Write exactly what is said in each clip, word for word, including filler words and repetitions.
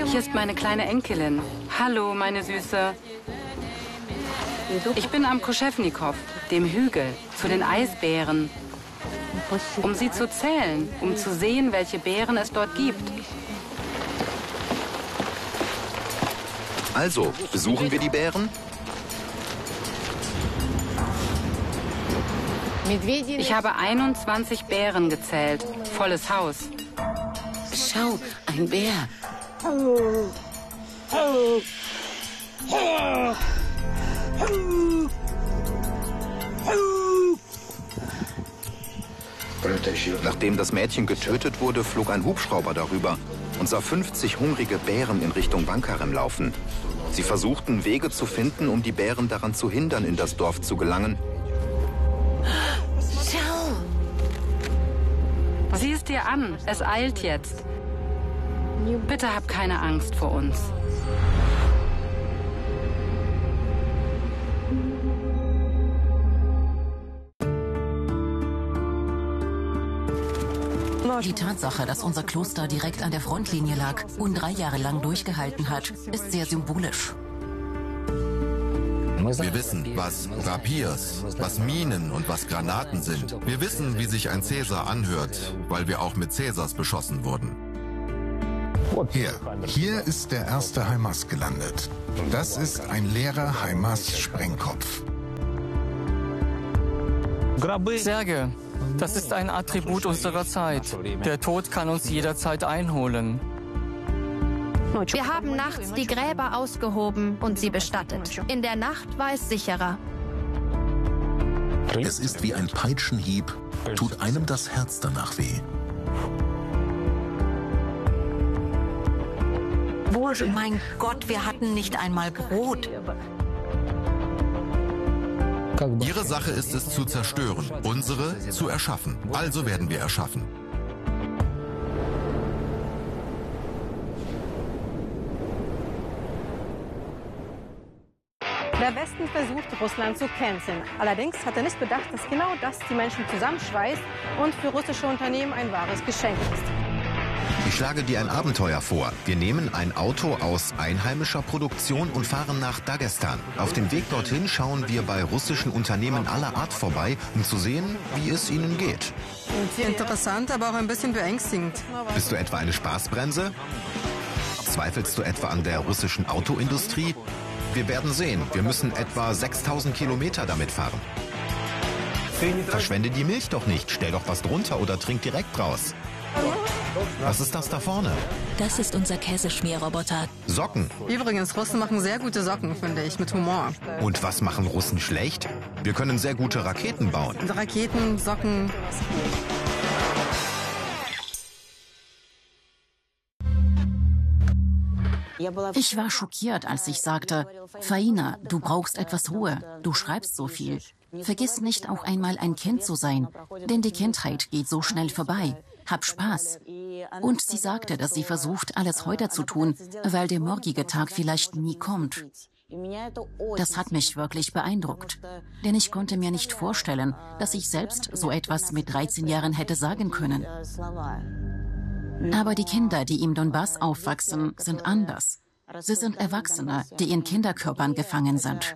Hier ist meine kleine Enkelin. Hallo, meine Süße. Ich bin am Koschewnikow, dem Hügel, zu den Eisbären. Um sie zu zählen, um zu sehen, welche Bären es dort gibt. Also, besuchen wir die Bären? Ich habe einundzwanzig Bären gezählt. Volles Haus. Schau, ein Bär. Nachdem das Mädchen getötet wurde, flog ein Hubschrauber darüber und sah fünfzig hungrige Bären in Richtung Bankarem laufen. Sie versuchten, Wege zu finden, um die Bären daran zu hindern, in das Dorf zu gelangen. Schau! Sieh es dir an, es eilt jetzt. Bitte hab keine Angst vor uns. Die Tatsache, dass unser Kloster direkt an der Frontlinie lag und drei Jahre lang durchgehalten hat, ist sehr symbolisch. Wir wissen, was Rapiers, was Minen und was Granaten sind. Wir wissen, wie sich ein Cäsar anhört, weil wir auch mit Cäsars beschossen wurden. Hier, hier ist der erste HIMARS gelandet. Das ist ein leerer HIMARS-Sprengkopf. Särge, das ist ein Attribut unserer Zeit. Der Tod kann uns jederzeit einholen. Wir haben nachts die Gräber ausgehoben und sie bestattet. In der Nacht war es sicherer. Es ist wie ein Peitschenhieb, tut einem das Herz danach weh. Mein Gott, wir hatten nicht einmal Brot. Ihre Sache ist es zu zerstören, unsere zu erschaffen. Also werden wir erschaffen. Der Westen versucht, Russland zu canceln. Allerdings hat er nicht bedacht, dass genau das die Menschen zusammenschweißt und für russische Unternehmen ein wahres Geschenk ist. Ich schlage dir ein Abenteuer vor. Wir nehmen ein Auto aus einheimischer Produktion und fahren nach Dagestan. Auf dem Weg dorthin schauen wir bei russischen Unternehmen aller Art vorbei, um zu sehen, wie es ihnen geht. Interessant, aber auch ein bisschen beängstigend. Bist du etwa eine Spaßbremse? Zweifelst du etwa an der russischen Autoindustrie? Wir werden sehen. Wir müssen etwa sechstausend Kilometer damit fahren. Verschwende die Milch doch nicht. Stell doch was drunter oder trink direkt draus. Was ist das da vorne? Das ist unser Käseschmierroboter. Socken. Übrigens, Russen machen sehr gute Socken, finde ich, mit Humor. Und was machen Russen schlecht? Wir können sehr gute Raketen bauen. Raketen, Socken. Ich war schockiert, als ich sagte, Faina, du brauchst etwas Ruhe. Du schreibst so viel. Vergiss nicht, auch einmal ein Kind zu sein, denn die Kindheit geht so schnell vorbei. Hab Spaß. Und sie sagte, dass sie versucht, alles heute zu tun, weil der morgige Tag vielleicht nie kommt. Das hat mich wirklich beeindruckt, denn ich konnte mir nicht vorstellen, dass ich selbst so etwas mit dreizehn Jahren hätte sagen können. Aber die Kinder, die im Donbass aufwachsen, sind anders. Sie sind Erwachsene, die in Kinderkörpern gefangen sind.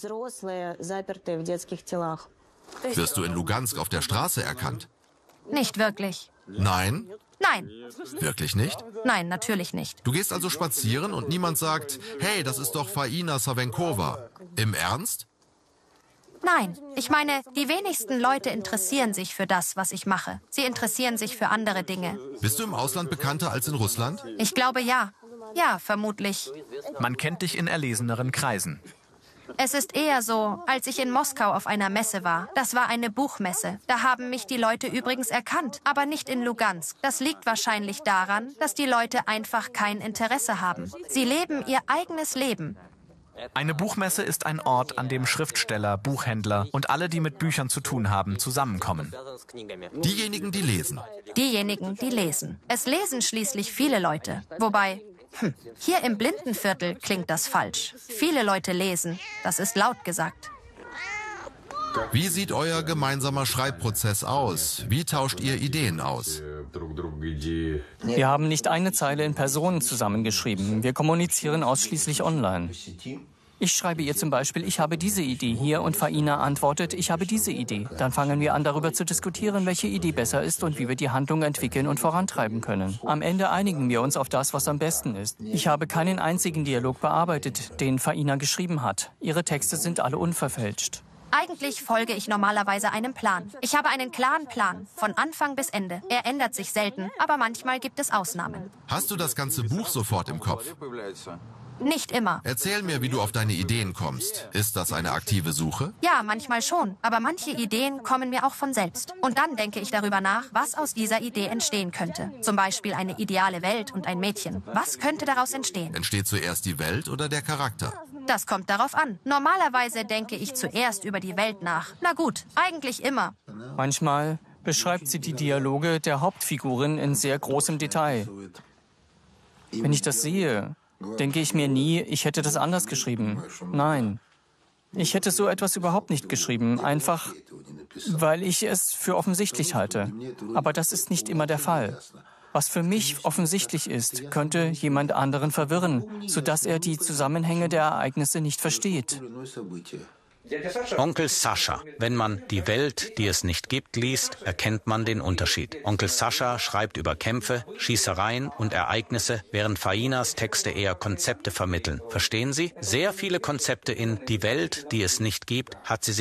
Wirst du in Lugansk auf der Straße erkannt? Nicht wirklich. Nein? Nein. Wirklich nicht? Nein, natürlich nicht. Du gehst also spazieren und niemand sagt, hey, das ist doch Faina Savenkova. Im Ernst? Nein, ich meine, die wenigsten Leute interessieren sich für das, was ich mache. Sie interessieren sich für andere Dinge. Bist du im Ausland bekannter als in Russland? Ich glaube, ja. Ja, vermutlich. Man kennt dich in erleseneren Kreisen. Es ist eher so, als ich in Moskau auf einer Messe war. Das war eine Buchmesse. Da haben mich die Leute übrigens erkannt, aber nicht in Lugansk. Das liegt wahrscheinlich daran, dass die Leute einfach kein Interesse haben. Sie leben ihr eigenes Leben. Eine Buchmesse ist ein Ort, an dem Schriftsteller, Buchhändler und alle, die mit Büchern zu tun haben, zusammenkommen. Diejenigen, die lesen. Diejenigen, die lesen. Es lesen schließlich viele Leute. Wobei, hm, hier im Blindenviertel klingt das falsch. Viele Leute lesen. Das ist laut gesagt. Wie sieht euer gemeinsamer Schreibprozess aus? Wie tauscht ihr Ideen aus? Wir haben nicht eine Zeile in Personen zusammengeschrieben. Wir kommunizieren ausschließlich online. Ich schreibe ihr zum Beispiel, ich habe diese Idee hier und Faina antwortet, ich habe diese Idee. Dann fangen wir an, darüber zu diskutieren, welche Idee besser ist und wie wir die Handlung entwickeln und vorantreiben können. Am Ende einigen wir uns auf das, was am besten ist. Ich habe keinen einzigen Dialog bearbeitet, den Faina geschrieben hat. Ihre Texte sind alle unverfälscht. Eigentlich folge ich normalerweise einem Plan. Ich habe einen klaren Plan, von Anfang bis Ende. Er ändert sich selten, aber manchmal gibt es Ausnahmen. Hast du das ganze Buch sofort im Kopf? Nicht immer. Erzähl mir, wie du auf deine Ideen kommst. Ist das eine aktive Suche? Ja, manchmal schon. Aber manche Ideen kommen mir auch von selbst. Und dann denke ich darüber nach, was aus dieser Idee entstehen könnte. Zum Beispiel eine ideale Welt und ein Mädchen. Was könnte daraus entstehen? Entsteht zuerst die Welt oder der Charakter? Das kommt darauf an. Normalerweise denke ich zuerst über die Welt nach. Na gut, eigentlich immer. Manchmal beschreibt sie die Dialoge der Hauptfiguren in sehr großem Detail. Wenn ich das sehe, denke ich mir nie, ich hätte das anders geschrieben. Nein, ich hätte so etwas überhaupt nicht geschrieben, einfach weil ich es für offensichtlich halte. Aber das ist nicht immer der Fall. Was für mich offensichtlich ist, könnte jemand anderen verwirren, sodass er die Zusammenhänge der Ereignisse nicht versteht. Onkel Sascha. Wenn man Die Welt, die es nicht gibt, liest, erkennt man den Unterschied. Onkel Sascha schreibt über Kämpfe, Schießereien und Ereignisse, während Fainas Texte eher Konzepte vermitteln. Verstehen Sie? Sehr viele Konzepte in Die Welt, die es nicht gibt, hat sie sich